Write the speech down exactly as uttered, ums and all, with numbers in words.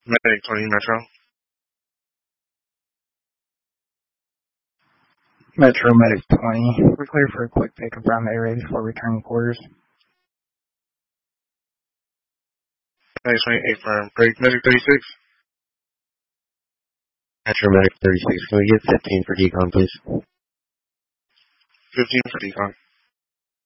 Medic twenty Metro. Metro Medic twenty. We're clear for a quick pickup around the area before returning quarters. Medic twenty-eight firm. Break Medic thirty-six. Metro Medic thirty-six. Can we get fifteen for decon, please? fifteen for decon.